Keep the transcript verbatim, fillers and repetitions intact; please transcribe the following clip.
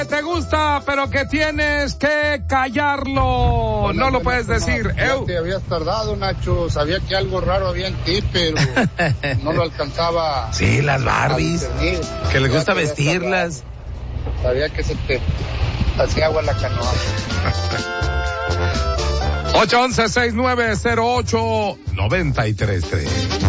te gusta, pero que tienes que callarlo. Bueno, no lo puedes decir. Ya te habías tardado, Nacho. Sabía que algo raro había en ti, pero no lo alcanzaba. Sí, las Barbies. Que les gusta vestirlas. Sabía que se te hacía agua en la canoa. ocho once, seis nueve cero ocho, nueve tres tres.